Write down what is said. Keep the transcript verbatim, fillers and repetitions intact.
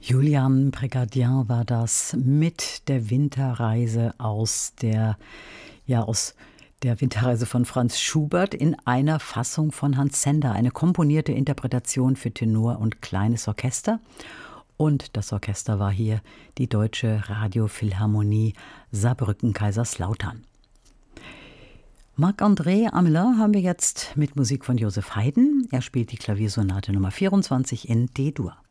Julian Pregardien war das mit der Winterreise aus der, ja, aus der Winterreise von Franz Schubert in einer Fassung von Hans Zender, eine komponierte Interpretation für Tenor und kleines Orchester. Und das Orchester war hier die Deutsche Radiophilharmonie Saarbrücken-Kaiserslautern. Marc-André Amelin haben wir jetzt mit Musik von Joseph Haydn. Er spielt die Klaviersonate Nummer vierundzwanzig in D-Dur.